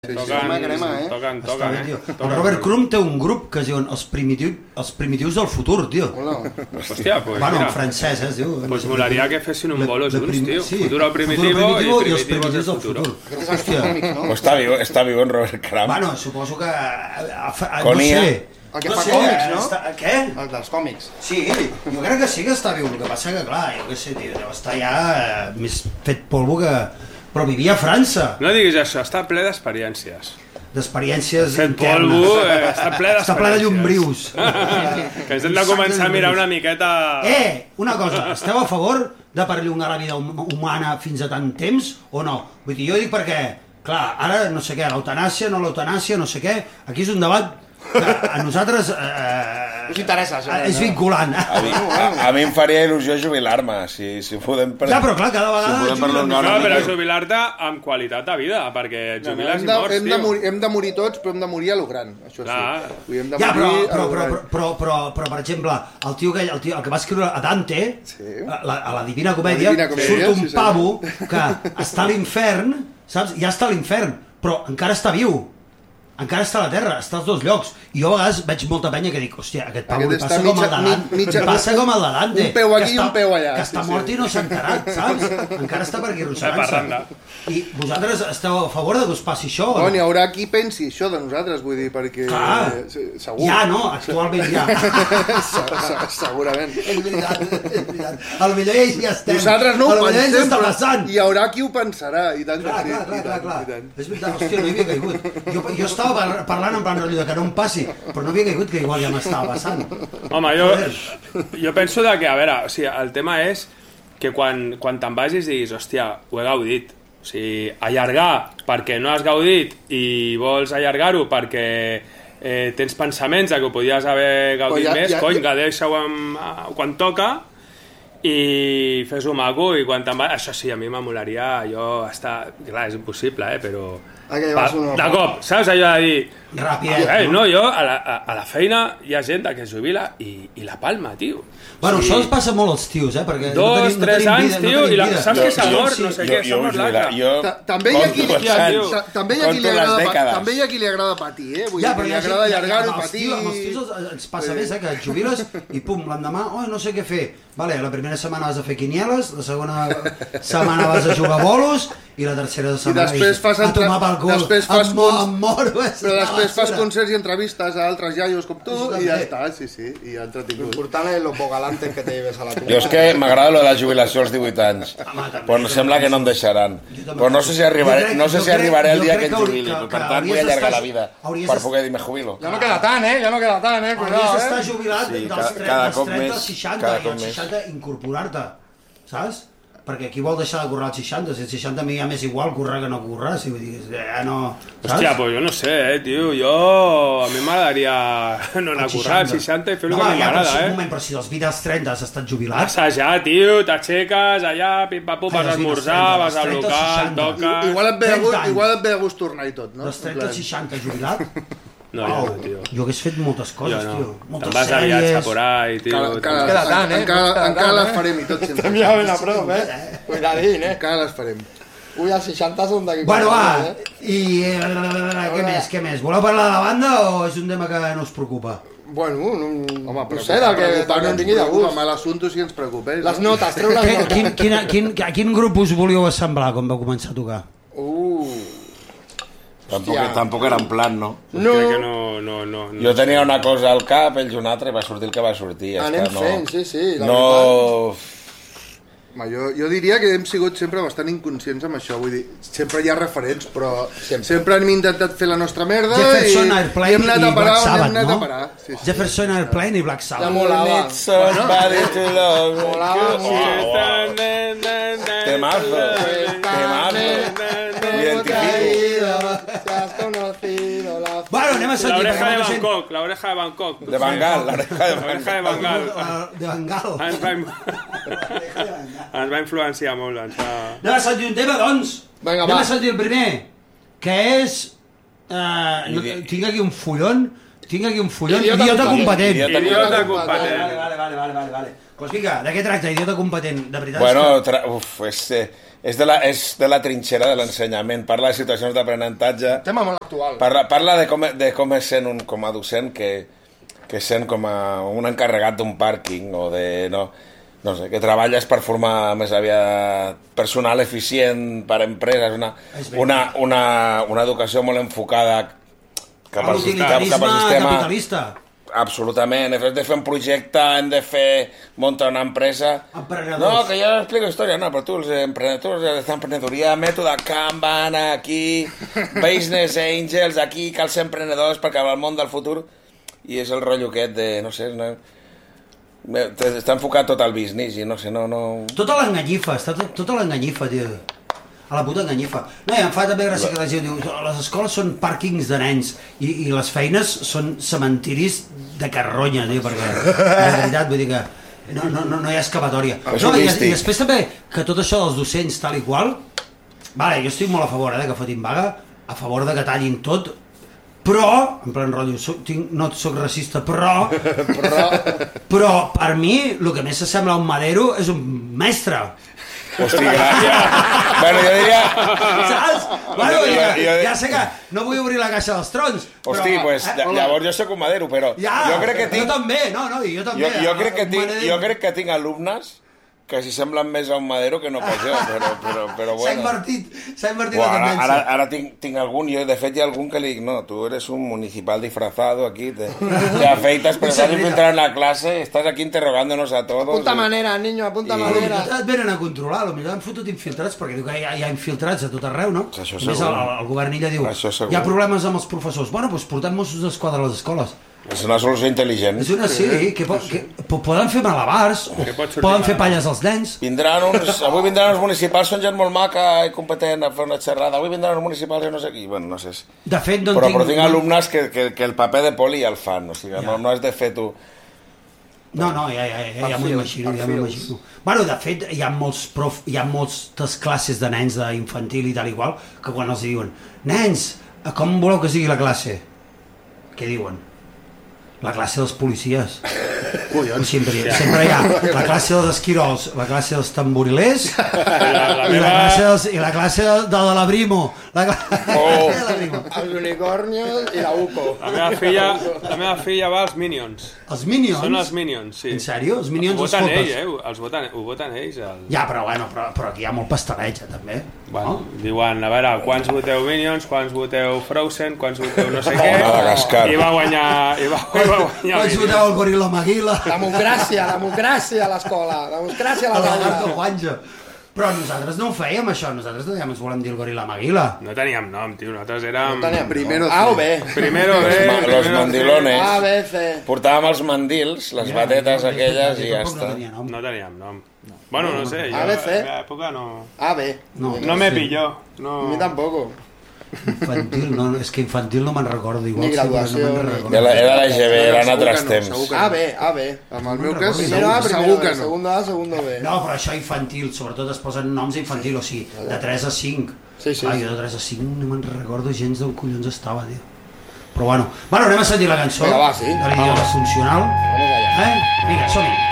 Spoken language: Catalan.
Toquen. El Robert Crumb té un grup que es diuen els primitius del futur, tio. Hòstia, pues bueno, mira. en francès, es diu. Pues molaria que fessin un bolo junts, tio. Futuro primitivo i els primitivos del futuro. Hòstia. Està viu en Robert Crumb. Bueno, suposo que... No sé. El que fa còmics, no? Què? El dels còmics. Sí, jo crec que sí que està viu. El que passa que, clar, jo què sé, tio, deu estar ja més fet polvo que... Però vivia a França. No diguis això, està ple d'experiències. D'experiències Fet internes. polvo, està ple d'experiències. Està ple de llombrius. Que ens hem de començar a mirar una miqueta... Una cosa, esteu a favor de perllongar la vida humana fins a tant temps o no? Vull dir, jo dic perquè, clar, ara no sé què, l'eutanàsia, no l'eutanàsia, no sé què, aquí és un debat que a nosaltres us interessa, això. És vinculant. A mi em faria il·lusió jubilar-me, si podem... Ja, però clar, cada vegada... No, però jubilar-te amb qualitat de vida, perquè et jubiles i mors, tio. Hem de morir tots, però hem de morir a lo gran, això sí. Ja, però, per exemple, el tio que va escriure a Dante, a la Divina Comèdia, surt un pavo que està a l'infern, saps? Ja està a l'infern, però encara està viu. Encara està a la Terra, està als dos llocs. I jo a vegades veig molta penya que dic, hòstia, aquest pavo li passa com el de Dante. Li passa com el de Dante. Un peu aquí i un peu allà. Que està mort i no s'ha enterat, saps? Encara està per aquí arrossegant-se. I vosaltres esteu a favor de que us passi això? No, n'hi haurà qui pensi això de nosaltres, vull dir, perquè... Clar, segur. Ja, no, actualment ja. Segurament. És veritat. Potser ja estem. Nosaltres no ho pensem, però hi haurà qui ho pensarà. I tant que sí. Clar. És veritat, hòstia, no hi havia caigut. Jo estava parlant en plan rotllo de que no em passi, però no havia caigut que igual ja m'estava passant. Home, jo penso que, a veure, o sigui, el tema és que quan te'n vagis diguis, hòstia, ho he gaudit. O sigui, allargar perquè no has gaudit i vols allargar-ho perquè tens pensaments que ho podies haver gaudit més, deixa-ho quan toca i fes-ho maco i quan te'n vas... Això sí, a mi m'amolaria clar, és impossible, però... De cop, saps allò de dir... Ràpid, no? Jo a la feina hi ha gent que es jubila i la palma, tio. Bueno, això els passa molt als tios, perquè 2, 3 anys, tio, i saps que s'ha mort, no sé què, som l'altre. També hi ha qui li agrada patir, vull dir, li agrada allargar-ho i patir. Amb els tios ens passa més, que et jubiles i pum, l'endemà, no sé què fer. Vale, la primera setmana vas a fer quinieles, la segona setmana vas a jugar a bolos i la tercera setmana a tomar pel cul amb moro. Però després fas concerts i entrevistes a altres iaios com tu i ja està, sí, i ja entretingut. L'important és los bogalantes que te lleves a la tumba. Jo és que m'agrada lo de la jubilació als 18 anys, però sembla que no em deixaran. Però no sé si arribaré el dia que em jubili, per tant vull allargar la vida per poder dir me jubilo. Ja no queda tant, cuidado. Hauries d'estar jubilat dels 30 als 60 i als 60 incorporar-te, saps? Perquè qui vol deixar de currar als 60? Si als 60 a mi ja m'és igual currar que no currar, si vull dir, ja no... Hòstia, pues jo no sé, tio, a mi m'agradaria no anar a currar als 60 i fer el que m'agrada, Un moment, però si dels 20 als 30 has estat jubilat... Assajar, tio, t'aixeques allà, pim-pam-pum, vas a esmorzar, vas al local, toques... Igual et ve de gust tornar i tot, no? Dels 30 als 60 jubilat... No, jo hagués fet moltes coses, tio. Te'n vas a viatge por ahí, tio. Queda tant, encara les farem i tot. Estem ja ben a prop, Cuidadín, encara les farem. Ui, als 60 són d'aquí. Bueno, va, i què més? Voleu parlar de la banda o és un tema que no us preocupa? Bueno, no sé, del que no vingui de gust. Amb l'assumpte sí ens preocupa. Les notes, treu les notes. A quin grup us volíeu assemblar quan vau començar a tocar? Tampoc era en plan, no? No. Crec que no. Jo tenia una cosa al cap, ells una altra, i va sortir el que va sortir. Anem fent, sí, la veritat. Jo diria que hem sigut sempre bastant inconscients amb això, vull dir, sempre hi ha referents, però sempre hem intentat fer la nostra merda Jefferson Airplane i Black Sabbath, no? Jefferson Airplane i Black Sabbath. Ja molava. Temazo. Bueno, anem a sentir. La oreja de Bangkok. De Bengal, la oreja de Bengal. De Bengal. Ens va influenciar molt. Anem a sentir un tema, doncs. Anem a sentir el primer, que és... Tinc aquí un fullon. Idiota competent. Vale. Doncs vinga, de què tracta, Idiota competent, de veritat? Bueno, és de la trinxera de l'ensenyament, parla de situacions d'aprenentatge, tema molt actual, parla de com és sent com a docent, que sent com a un encarregat d'un pàrquing, o de, no sé, que treballes per formar més aviat personal eficient per a empreses, una educació molt enfocada cap al sistema capitalista. Absolutament, hem de fer un projecte, hem de muntar una empresa. No, que jo explico història, no, però tu els emprenedors d'emprenedoria, mètode Kanban, aquí, Business Angels, aquí cal ser emprenedors perquè al món del futur, i és el rotllo aquest de, no sé, està enfocat tot al business i no sé, no... Tota l'enganyifa, tio. A la puta enganyifa. No, i em fa també gràcia que la gent diu les escoles són pàrquings de nens i les feines són cementiris de carronya, tio, perquè de veritat, vull dir que no hi ha escapatòria. No, i després també que tot això dels docents tal i qual, vale, jo estic molt a favor que fotin vaga, a favor de que tallin tot, però, en plan rotllo, no soc racista, però per mi el que més s'assembla a un madero és un mestre. Hosti, gràcies. Bueno, jo diria... Saps? Bueno, ja sé que no vull obrir la caixa dels trons, però... Hosti, pues, llavors jo soc un madero, però... Jo crec que tinc... Jo també, jo també. Jo crec que tinc alumnes que si semblen més a un madero que no pas jo, però bueno. S'ha invertit la tendència. Ara tinc algun, de fet hi ha algun que li dic, no, tu eres un municipal disfrazado aquí, te afeitas, pero estás infiltrado en la clase, estás aquí interrogándonos a todos. Apunta manera, niño, apunta manera. Et venen a controlar, potser han fotut infiltrats, perquè diu que hi ha infiltrats a tot arreu, no? Això segur. A més, el govern illa diu, hi ha problemes amb els professors. Bueno, doncs portem Mossos d'Esquadra a les escoles. És una solució intel·ligent. És una, sí, que poden fer malabars, poden fer palles als nens. Avui vindran els municipals, són gent molt maca i competent a fer una xerrada. Avui vindran els municipals i no sé qui. Bueno, no sé. De fet, però tinc alumnes que el paper de poli ja el fan, o sigui, no has de fer tu... No, ja m'ho imagino. Bueno, de fet, hi ha moltes classes de nens d'infantil i tal i qual, que quan els diuen, nens, com voleu que sigui la classe? Què diuen? La classe dels policies. Sempre hi ha la classe dels esquirols, la classe dels tamborilers i la classe de la Brimo. Els unicornios i la Uco. La meva filla va als Minions. Els Minions? Són els Minions, sí. En sèrio? Els Minions els fotes? Ho voten ells. Ja, però aquí hi ha molt pastereig, també. Bueno, diuen, a veure, quants voteu Minions, quants voteu Frozen, quants voteu no sé què, i va guanyar... Quants voteu el Gorilla Maguila. Democràcia a l'escola, democràcia a la taula. Però nosaltres no ho fèiem, això. Nosaltres no ens volem dir el Gorilla Maguila. No teníem nom, tio. Nosaltres érem... A o B. Primero B. Los mandilones. A, B, C. Portàvem els mandils, les batetes aquelles i ja està. No teníem nom. Bueno, no sé, jo a, B, C. en la època no... A, B. No me pilló. A mi tampoco. Infantil, no, és que infantil no me'n recordo. Igual ni graduació. Era l'EGB, eren altres temps. A, B. Amb el meu cas, segur que no. Segundo A, segundo B. No, però això infantil, sobretot es posen noms infantil, o sigui, de 3 a 5. Sí. Jo de 3 a 5 no me'n recordo gens d'on collons estava, tio. Però bueno, anem a sentir la cançó. Vinga, va, sí. De l'idioma funcional. Vinga, som-hi.